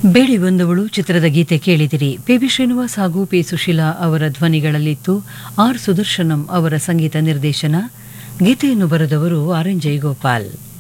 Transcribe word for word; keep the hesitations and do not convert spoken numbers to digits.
ಬೇಡಿ ಬಂದವಳು ಚಿತ್ರದ ಗೀತೆ ಕೇಳಿದಿರಿ. P B Srinivas ಹಾಗೂ ಪಿ ಸುಶೀಲಾ ಅವರ ಧ್ವನಿಗಳಲ್ಲಿತ್ತು. ಆರ್ ಸುದರ್ಶನಂ ಅವರ ಸಂಗೀತ ನಿರ್ದೇಶನ. ಗೀತೆಯನ್ನು ಬರೆದವರು ಆರ್ ಎನ್ ಜಯಗೋಪಾಲ್.